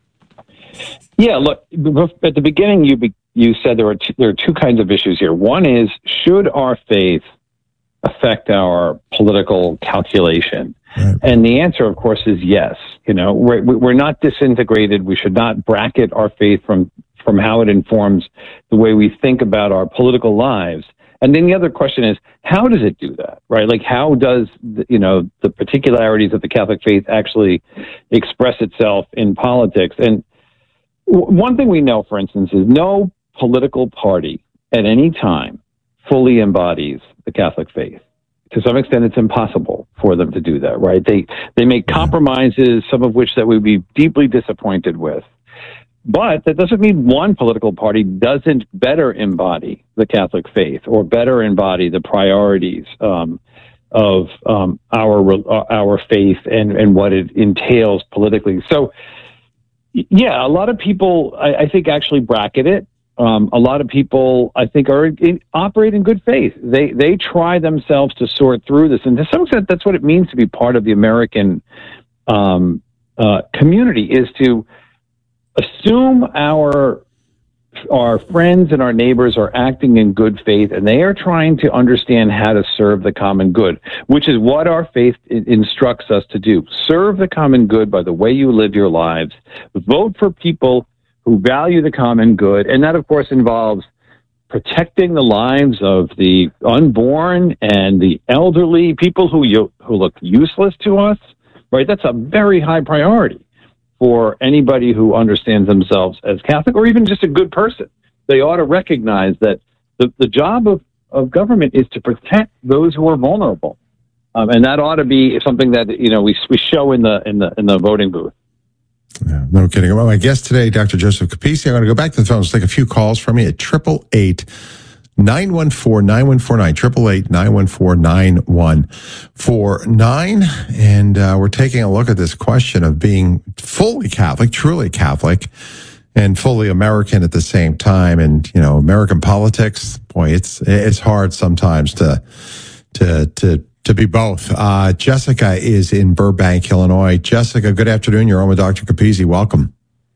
Yeah, look, at the beginning, you be, you said there were two, there are two kinds of issues here. One is, should our faith affect our political calculation? Right. And the answer, of course, is yes. You know, we're, we're not disintegrated. We should not bracket our faith from from how it informs the way we think about our political lives. And then the other question is, how does it do that, right? Like, how does, the, you know, the particularities of the Catholic faith actually express itself in politics? And w- one thing we know, for instance, is no political party at any time fully embodies the Catholic faith. To some extent, it's impossible for them to do that, right? They they make compromises, some of which that we'd be deeply disappointed with. But that doesn't mean one political party doesn't better embody the Catholic faith or better embody the priorities um, of um, our our faith and, and what it entails politically. So, yeah, a lot of people, I, I think, actually bracket it. Um, a lot of people, I think, are in, operate in good faith. They they try themselves to sort through this, and to some extent, that's what it means to be part of the American um, uh, community, is to assume our our friends and our neighbors are acting in good faith, and they are trying to understand how to serve the common good, which is what our faith instructs us to do. Serve the common good by the way you live your lives. Vote for people who value the common good, and that, of course, involves protecting the lives of the unborn and the elderly, people who you, who look useless to us, right? That's a very high priority for anybody who understands themselves as Catholic, or even just a good person. They ought to recognize that the, the job of, of government is to protect those who are vulnerable. Um, and that ought to be something that, you know, we, we show in the, in the, in the voting booth. Yeah, no kidding. Well, my guest today, Doctor Joseph Capizzi. I'm going to go back to the phone. Let's take a few calls from you at triple eight, nine one four, nine one four nine, triple eight, nine one four, nine one four nine. And uh, we're taking a look at this question of being fully Catholic, truly Catholic, and fully American at the same time. And, you know, American politics, boy, it's it's hard sometimes to to to to be both. Uh, Jessica is in Burbank, Illinois. Jessica, good afternoon. You're on with Doctor Capizzi. Welcome.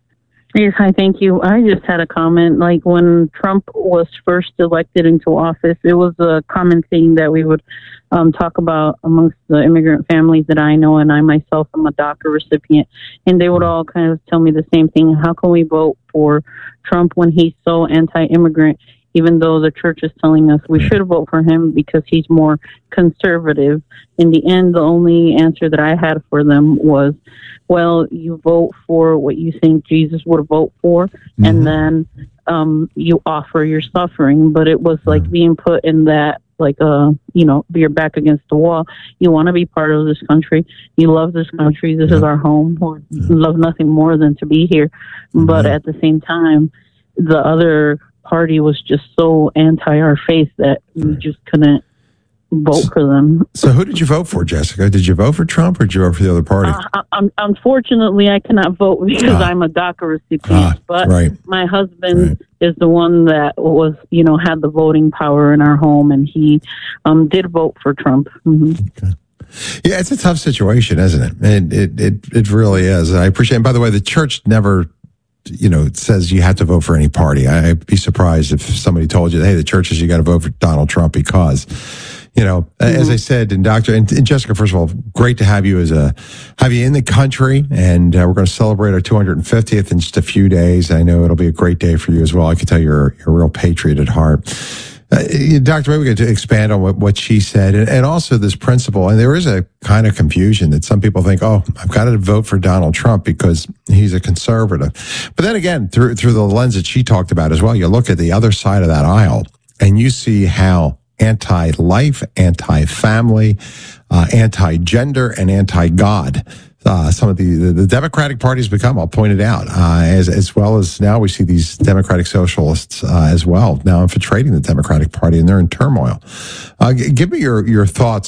Yes, hi, thank you. I just had a comment. Like, when Trump was first elected into office, it was a common thing that we would um, talk about amongst the immigrant families that I know, and I myself am a DACA recipient, and they would all kind of tell me the same thing. How can we vote for Trump when he's so anti-immigrant, even though the church is telling us we should vote for him because he's more conservative? In the end, the only answer that I had for them was, well, you vote for what you think Jesus would vote for, mm-hmm. and then um, you offer your suffering. But it was like mm-hmm. being put in that, like, uh, you know, you're back against the wall. You want to be part of this country. You love this country. This yeah. is our home. We yeah. love nothing more than to be here. Mm-hmm. But at the same time, the other party was just so anti our faith that we just couldn't vote for them. So who did you vote for, Jessica? Did you vote for Trump or did you vote for the other party? Uh, um, unfortunately, I cannot vote because ah. I'm a DACA recipient, ah, but right. my husband right. is the one that was, you know, had the voting power in our home, and he um, did vote for Trump. Mm-hmm. Okay. Yeah, it's a tough situation, isn't it? And it, it, it really is. I appreciate it. And by the way, the church never, you know, it says you have to vote for any party. I'd be surprised if somebody told you, hey, the church says you got to vote for Donald Trump because, you know, mm-hmm. as I said, and Doctor and, and Jessica, first of all, great to have you as a have you in the country, and uh, we're going to celebrate our two hundred fiftieth in just a few days. I know it'll be a great day for you as well. I can tell you're you're a real patriot at heart. Uh, Doctor, maybe we could expand on what, what she said, and, and also this principle. And there is a kind of confusion that some people think, oh, I've got to vote for Donald Trump because he's a conservative. But then again, through through the lens that she talked about as well, you look at the other side of that aisle, and you see how anti-life, anti-family, uh, anti-gender, and anti-God Uh, some of the, the, the Democratic Party has become, I'll point it out, uh, as, as well as now we see these Democratic Socialists uh, as well now infiltrating the Democratic Party, and they're in turmoil. Uh, g- give me your, your thoughts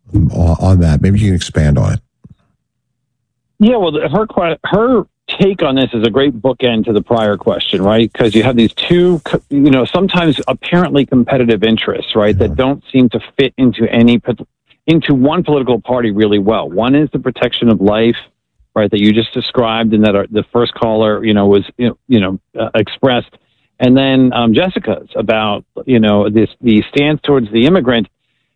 on, on that. Maybe you can expand on it. Yeah, well, her her take on this is a great bookend to the prior question, right? Because you have these two, you know, sometimes apparently competitive interests, right, yeah. that don't seem to fit into any into one political party really well. One is the protection of life, right, that you just described, and that our, the first caller, you know, was you know, you know uh, expressed, and then um, Jessica's about you know this the stance towards the immigrant,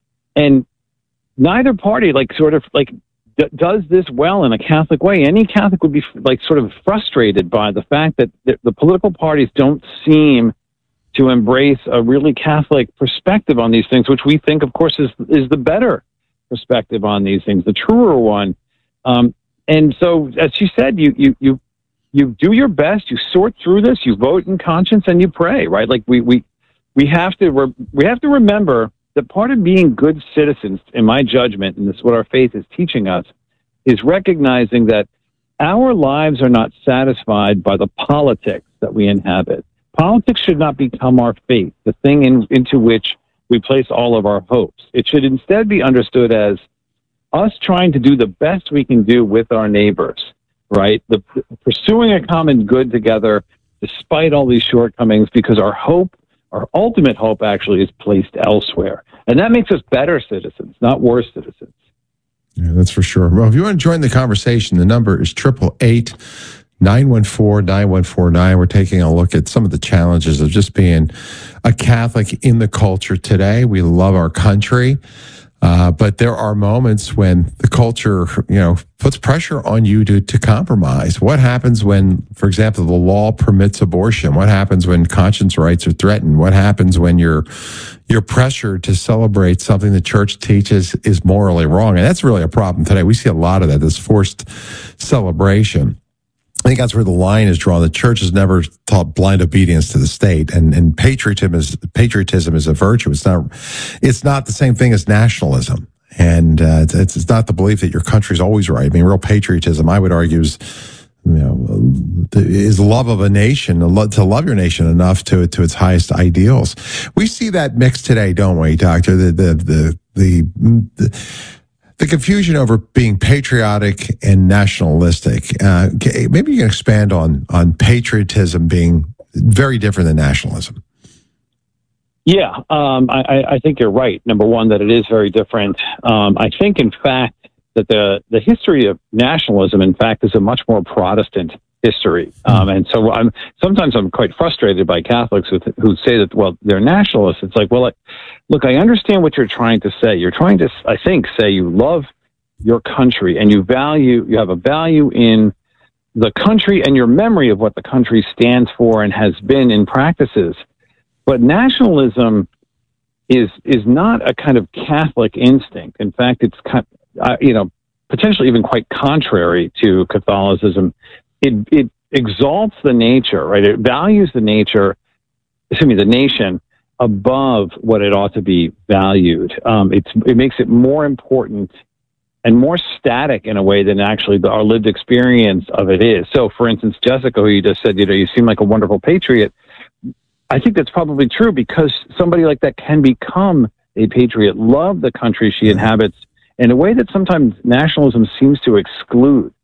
and neither party like sort of like. D- does this well in a Catholic way. Any Catholic would be like sort of frustrated by the fact that the, the political parties don't seem to embrace a really Catholic perspective on these things, which we think, of course, is is the better perspective on these things, the truer one. Um, and so, as she said, you you you you do your best, you sort through this, you vote in conscience, and you pray. Right? Like we we we have to re- we have to remember. that part of being good citizens, in my judgment, and this is what our faith is teaching us, is recognizing that our lives are not satisfied by the politics that we inhabit. Politics should not become our faith, the thing in, into which we place all of our hopes. It should instead be understood as us trying to do the best we can do with our neighbors, right? The, pursuing a common good together despite all these shortcomings, because our hope Our ultimate hope actually is placed elsewhere. And that makes us better citizens, not worse citizens. Yeah, that's for sure. Well, if you want to join the conversation, the number is eight eight eight, nine one four, nine one four nine. We're taking a look at some of the challenges of just being a Catholic in the culture today. We love our country. Uh, but there are moments when the culture, you know, puts pressure on you to, to compromise. What happens when, for example, the law permits abortion? What happens when conscience rights are threatened? What happens when you're, you're pressured to celebrate something the church teaches is morally wrong? And that's really a problem today. We see a lot of that, this forced celebration. I think that's where the line is drawn. The church has never taught blind obedience to the state, and, and patriotism is patriotism is a virtue. It's not it's not the same thing as nationalism, and uh, it's it's not the belief that your country's always right. I mean, real patriotism, I would argue, is you know is love of a nation, to love your nation enough to to its highest ideals. We see that mix today, don't we, Doctor? The the the the. the The confusion over being patriotic and nationalistic. Uh, maybe you can expand on on patriotism being very different than nationalism. Yeah, um, I, I think you're right. Number one, that it is very different. Um, I think, in fact, that the the history of nationalism, in fact, is a much more Protestant history. Um, and so I'm sometimes I'm quite frustrated by Catholics who, who say that, well, they're nationalists. It's like, well, I, look, I understand what you're trying to say. You're trying to, I think, say you love your country and you value, you have a value in the country and your memory of what the country stands for and has been in practices. But nationalism is is not a kind of Catholic instinct. In fact, it's kind, uh, you know, potentially even quite contrary to Catholicism. It it exalts the nature, right? It values the nature, excuse me, the nation above what it ought to be valued. Um, it's it makes it more important and more static in a way than actually the, our lived experience of it is. So, for instance, Jessica, who you just said, you know, you seem like a wonderful patriot. I think that's probably true because somebody like that can become a patriot, love the country she inhabits in a way that sometimes nationalism seems to exclude.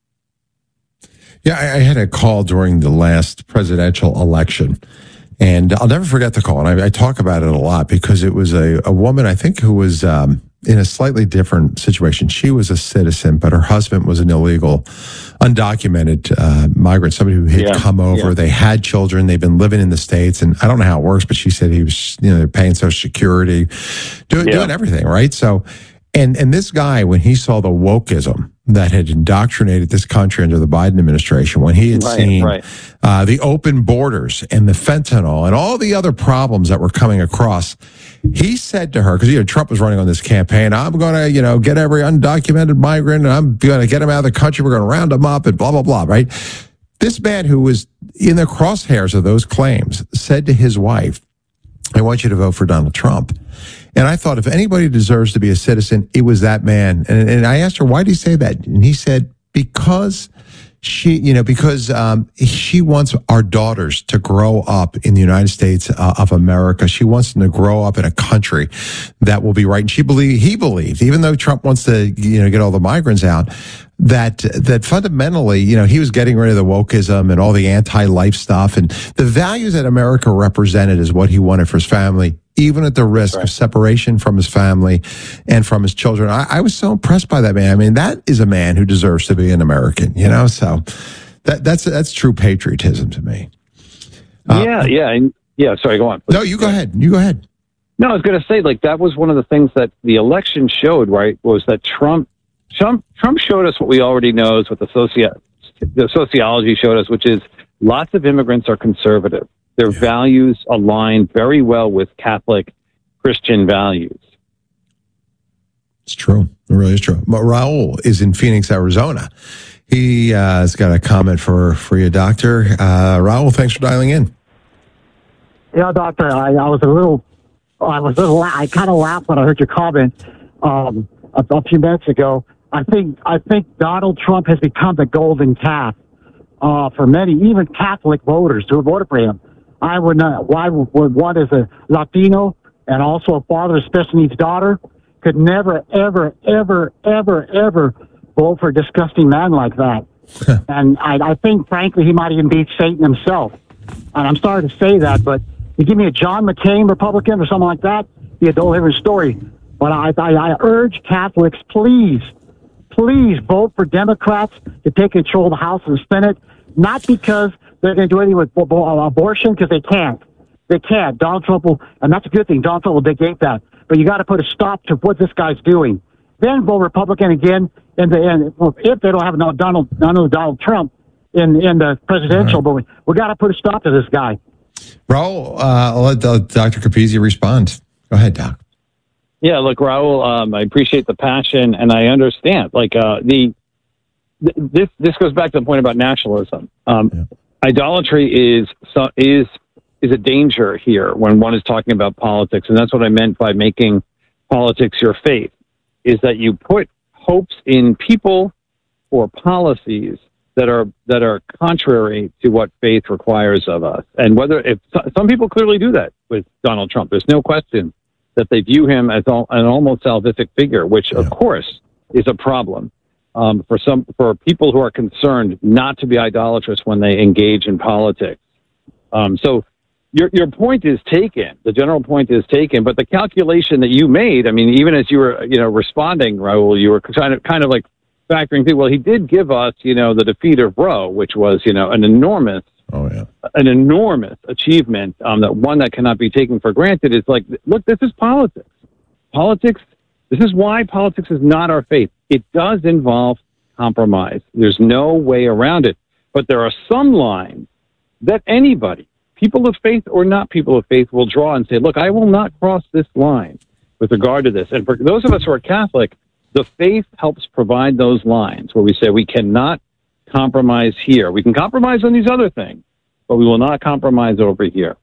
Yeah, I, I had a call during the last presidential election, and I'll never forget the call. And I, I talk about it a lot because it was a, a woman, I think, who was um, in a slightly different situation. She was a citizen, but her husband was an illegal, undocumented uh, migrant, somebody who had yeah, come over. Yeah. They had children. They've been living in the States, and I don't know how it works, but she said he was, you know, they're paying Social Security, do, yeah. doing everything, right? So, and and this guy, when he saw the wokeism that had indoctrinated this country under the Biden administration, when he had right, seen right. Uh, the open borders and the fentanyl and all the other problems that were coming across, he said to her, because you know Trump was running on this campaign, I'm going to you know get every undocumented migrant and I'm going to get them out of the country. We're going to round them up and blah blah blah. Right? This man who was in the crosshairs of those claims said to his wife, "I want you to vote for Donald Trump." And I thought, if anybody deserves to be a citizen, it was that man. And, and I asked her, why did he say that? And he said, because She, you know, because um, she wants our daughters to grow up in the United States uh, of America. She wants them to grow up in a country that will be right. And she believed, he believed, even though Trump wants to, you know, get all the migrants out, that that fundamentally, you know, he was getting rid of the wokeism and all the anti-life stuff, and the values that America represented is what he wanted for his family, even at the risk right. of separation from his family and from his children. I, I was so impressed by that man. I mean, that is a man who deserves to be an American, you know? So that that's that's true patriotism to me. Uh, yeah, yeah. And, yeah, sorry, go on. Please. No, you go ahead. You go ahead. No, I was going to say, like, that was one of the things that the election showed, right, was that Trump Trump Trump showed us what we already know, what the, socio- the sociology showed us, which is lots of immigrants are conservative. Their yeah. values align very well with Catholic Christian values. It's true. It really is true. But Raul is in Phoenix, Arizona. He uh, has got a comment for, for you, Doctor. Uh, Raul, thanks for dialing in. Yeah, Doctor, I, I was a little, I was a little, I kind of laughed when I heard your comment um, a, a few minutes ago. I think, I think Donald Trump has become the golden calf uh, for many, even Catholic voters who voted for him. I would not, why would one as a Latino and also a father of special needs daughter could never, ever, ever, ever, ever vote for a disgusting man like that. And I, I think, frankly, he might even beat Satan himself. And I'm sorry to say that, but you give me a John McCain Republican or something like that, be a whole different story. But I, I, I urge Catholics, please, please vote for Democrats to take control of the House and the Senate, not because they're going to do anything with abortion, because they can't. They can't. Donald Trump will, and that's a good thing. Donald Trump will negate that. But you got to put a stop to what this guy's doing. Then vote Republican again in the end. Well, if they don't have no Donald, no Donald Trump in in the presidential, right. but we, we got to put a stop to this guy. Raul, uh, I'll let uh, Doctor Capizzi respond. Go ahead, Doc. Yeah, look, Raul, um, I appreciate the passion, and I understand. Like uh, the th- this this goes back to the point about nationalism. Um, yeah. Idolatry is is is a danger here when one is talking about politics, and that's what I meant by making politics your faith. Is that you put hopes in people or policies that are that are contrary to what faith requires of us, and whether if some people clearly do that with Donald Trump, there's no question that they view him as an almost salvific figure, which yeah. of course is a problem um, for some for people who are concerned not to be idolatrous when they engage in politics. Um, so your your point is taken. The general point is taken, but the calculation that you made, I mean, even as you were you know responding, Raul, you were kind of kind of like factoring through. Well, he did give us you know the defeat of Roe, which was you know an enormous. Oh, yeah. An enormous achievement, um, that one that cannot be taken for granted. Is like, look, this is politics. Politics, this is why politics is not our faith. It does involve compromise. There's no way around it. But there are some lines that anybody, people of faith or not people of faith, will draw and say, look, I will not cross this line with regard to this. And for those of us who are Catholic, the faith helps provide those lines where we say we cannot compromise here. We can compromise on these other things, but we will not compromise over here.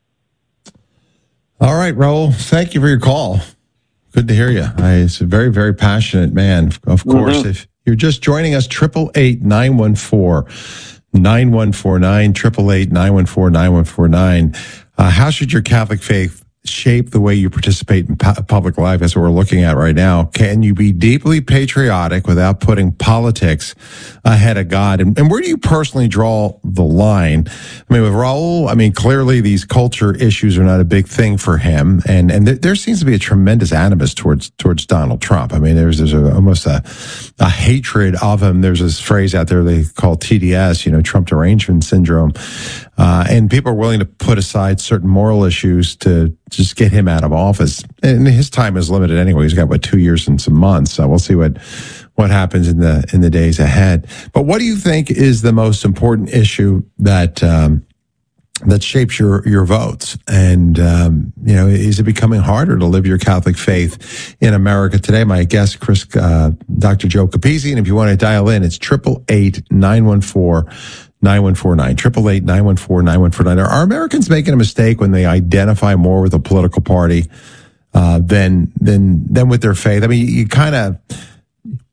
All right, Raul, thank you for your call. Good to hear you. I, it's a very, very passionate man. Of course, mm-hmm. If you're just joining us, triple eight nine one four nine one four nine, triple eight nine one four nine one four nine. Uh, how should your Catholic faith shape the way you participate in pu- public life? That's what we're looking at right now. Can you be deeply patriotic without putting politics ahead of God? And, and where do you personally draw the line? I mean, with Raul, I mean, clearly these culture issues are not a big thing for him. And, and th- there seems to be a tremendous animus towards, towards Donald Trump. I mean, there's, there's a, almost a, a hatred of him. There's this phrase out there they call T D S, you know, Trump derangement syndrome. Uh, and people are willing to put aside certain moral issues to just get him out of office. And his time is limited anyway. He's got, what, two years and some months. So we'll see what what happens in the in the days ahead. But what do you think is the most important issue that um, that shapes your your votes? And um, you know, is it becoming harder to live your Catholic faith in America today? My guest, Chris, uh, Doctor Joe Capizzi, and if you want to dial in, it's triple eight nine one four. nine one four nine, triple eight nine one four nine one four nine. Are Americans making a mistake when they identify more with a political party uh, than than than with their faith? I mean, you kind of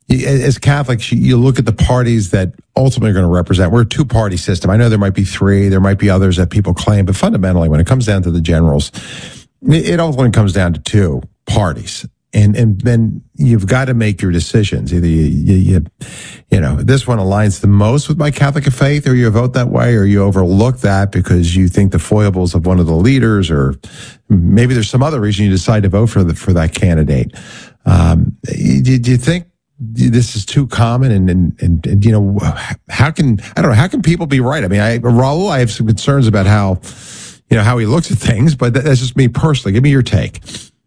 as Catholics, you look at the parties that ultimately are going to represent. We're a two-party system. I know there might be three, there might be others that people claim, but fundamentally, when it comes down to the generals, it ultimately comes down to two parties. And and then you've got to make your decisions. Either you, you, you, you know, this one aligns the most with my Catholic faith, or you vote that way, or you overlook that because you think the foibles of one of the leaders, or maybe there's some other reason you decide to vote for the, for that candidate. Um, do, do you think this is too common? And, and, and, and, you know, how can, I don't know, how can people be right? I mean, I, Raul, I have some concerns about how, you know, how he looks at things, but that's just me personally. Give me your take.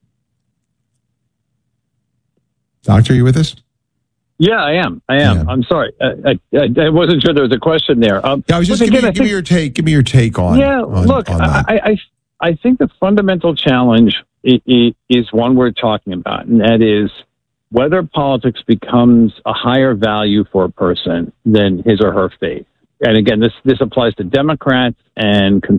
Doctor, are you with us? Yeah, I am. I am. Yeah. I'm sorry. I, I, I wasn't sure there was a question there. Um, yeah, I was just giving give, give me your take. Give me your take on. Yeah, on, look, on I, I, I think the fundamental challenge is one we're talking about, and that is whether politics becomes a higher value for a person than his or her faith. And again, this this applies to Democrats and